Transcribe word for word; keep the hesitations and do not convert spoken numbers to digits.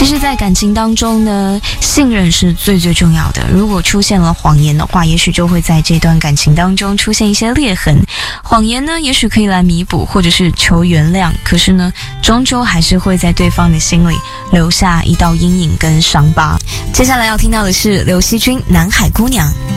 其实在感情当中呢，信任是最最重要的。如果出现了谎言的话，也许就会在这段感情当中出现一些裂痕。谎言呢，也许可以来弥补，或者是求原谅，可是呢，终究还是会在对方的心里留下一道阴影跟伤疤。接下来要听到的是刘惜君《南海姑娘》。